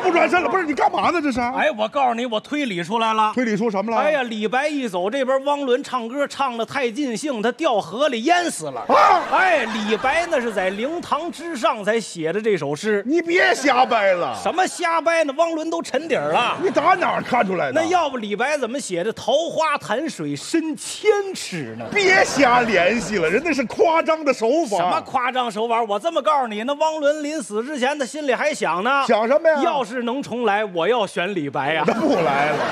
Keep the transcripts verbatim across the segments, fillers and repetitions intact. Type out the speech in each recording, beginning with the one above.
不转身了，不是你干嘛呢？这是？ 哎，我告诉你，我推理出来了。 推理出什么了？ 哎呀，李白一走，这边汪伦唱歌唱的太尽兴，他掉河里淹死了。 啊！ 哎，李白那是在灵堂之上才写的这首诗。 你别瞎掰了。 什么瞎掰呢？汪伦都沉底儿了。 你打哪儿看出来的？ 那要不李白怎么写的“桃花潭水深千尺”呢？ 别瞎联系了，人那是夸张的手法。 什么夸张手法？我这么告诉你，那汪伦临死之前，他心里还想呢， 想什么呀？ 要是能重来，我要选李白呀。 那不来了。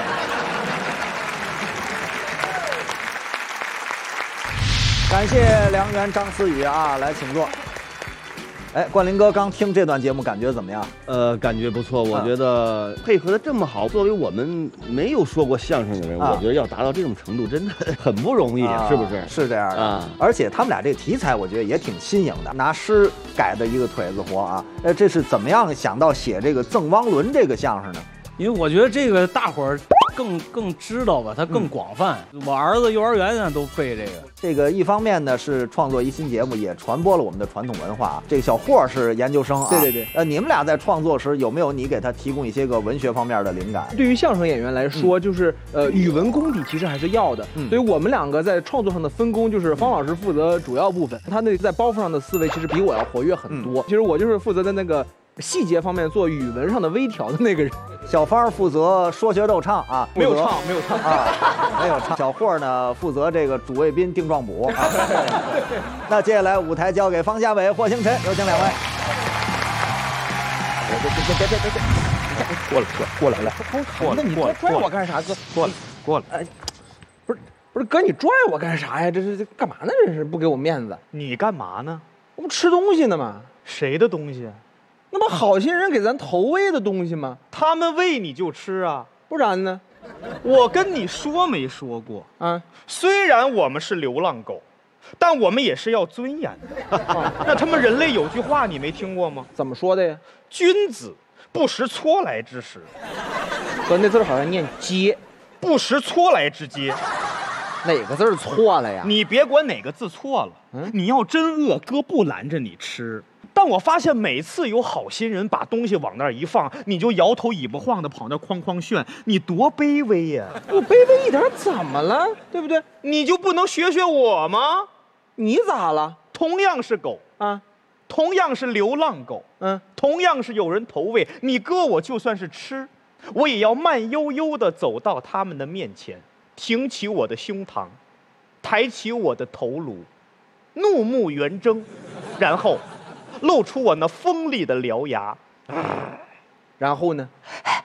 感谢梁园张思雨啊，来请坐。哎，冠霖哥刚听这段节目感觉怎么样？ 呃，感觉不错，我觉得配合的这么好，作为我们没有说过相声的人， 啊、 我觉得要达到这种程度真的很不容易，啊、是不是？ 是这样的啊。 而且他们俩这个题材，我觉得也挺新颖的，拿诗改的一个腿子活啊。呃，这是怎么样想到写这个赠汪伦这个相声呢？ 因为我觉得这个大伙儿更更知道吧，它更广泛。嗯、我儿子幼儿园上都背这个。 这个一方面呢是创作一新节目，也传播了我们的传统文化。这个小霍是研究生啊， 对对对。 呃，你们俩在创作时有没有你给他提供一些个文学方面的灵感？ 对于相声演员来说，嗯、就是呃语文功底其实还是要的。嗯。所以我们两个在创作上的分工就是方老师负责主要部分，他那在包袱上的思维其实比我要活跃很多。嗯、其实我就是负责在那个细节方面做语文上的微调的那个人。 小芳负责说学逗唱啊， 没有唱，没有唱啊，没有唱。小霍呢负责这个主谓宾定状补。啊、那接下来舞台交给方家伟、霍星辰，有请两位。 别别别别别别别！过来过过来来，那你拽拽我干啥，哥？ 过来过来。 哎，不是不是哥，你拽我干啥呀？这是这干嘛呢？这是不给我面子？ 你干嘛呢？ 我不吃东西呢吗？ 谁的东西？ 那不好心人给咱投喂的东西吗？ 他们喂你就吃啊， 不然呢？ 我跟你说没说过啊？ 虽然我们是流浪狗，但我们也是要尊严的。啊、那他们人类有句话你没听过吗？ 怎么说的呀？ 君子不食啉来之食。 哥，那字好像念嗟， 不食啉来之嗟。 哪个字错了呀？ 你别管哪个字错了，嗯、你要真饿，哥不拦着你吃。但我发现每次有好心人把东西往那儿一放，你就摇头尾巴晃的跑那哐哐炫，你多卑微呀！ 我卑微一点怎么了？对不对？ 你就不能学学我吗？ 你咋了？ 同样是狗啊，同样是流浪狗，嗯，同样是有人投喂，你哥我就算是吃，我也要慢悠悠的走到他们的面前，挺起我的胸膛，抬起我的头颅，怒目圆睁，然后露出我那锋利的獠牙， 然后呢？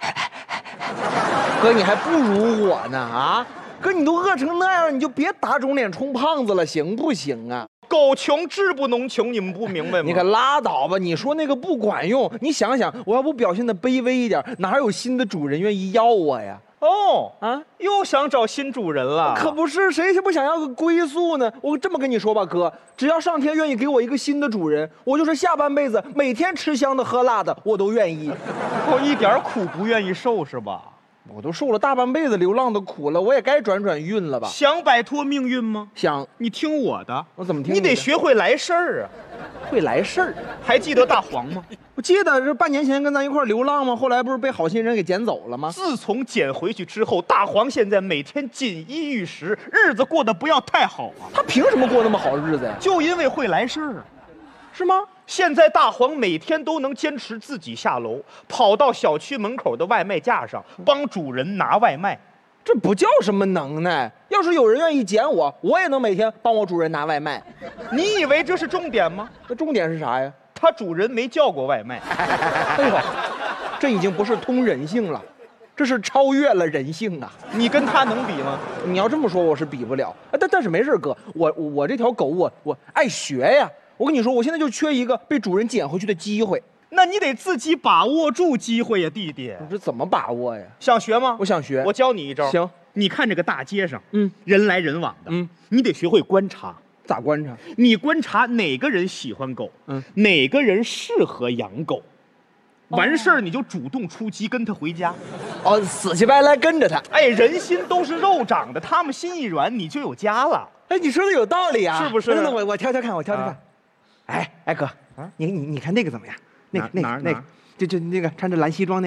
哥，你还不如我呢啊！哥，你都饿成那样，你就别打肿脸充胖子了，行不行啊？ 狗穷志不能穷，你们不明白吗？ 你可拉倒吧！你说那个不管用，你想想，我要不表现的卑微一点，哪有新的主人愿意要我呀？ 哦啊，又想找新主人了？ 可不是，谁不想要个归宿呢？我这么跟你说吧，哥，只要上天愿意给我一个新的主人，我就是下半辈子每天吃香的喝辣的，我都愿意。 我一点苦不愿意受是吧？ 我都受了大半辈子流浪的苦了，我也该转转运了吧？ 想摆脱命运吗？ 想。 你听我的， 我怎么听？ 你得学会来事儿啊。 会来事儿？ 还记得大黄吗？ 我记得是半年前跟咱一块流浪吗？后来不是被好心人给捡走了吗？ 自从捡回去之后，大黄现在每天锦衣玉食，日子过得不要太好啊。 他凭什么过那么好日子呀？ 就因为会来事儿啊。 是吗？ 现在大黄每天都能坚持自己下楼，跑到小区门口的外卖架上帮主人拿外卖。 这不叫什么能耐。要是有人愿意捡我，我也能每天帮我主人拿外卖。 你以为这是重点吗？ 那重点是啥呀？ 他主人没叫过外卖。 哎呦，这已经不是通人性了，这是超越了人性啊！ 你跟他能比吗？ 你要这么说，我是比不了。但但是没事，哥，我我这条狗，我我爱学呀。我跟你说，我现在就缺一个被主人捡回去的机会。 那你得自己把握住机会呀，弟弟。 你这怎么把握呀？ 想学吗？ 我想学。 我教你一招。 行， 你看这个大街上， 嗯， 人来人往的，嗯，你得学会观察。 咋观察？ 你观察哪个人喜欢狗，嗯，哪个人适合养狗，完事儿你就主动出击，跟他回家。 哦，死乞白赖跟着他。 哎，人心都是肉长的，他们心一软，你就有家了。 哎，你说的有道理啊， 是不是？ 那我我挑挑看，我挑挑看。啊、哎哎哥，啊、你你你看那个怎么样？那个那个那个，就就那个穿着蓝西装那个。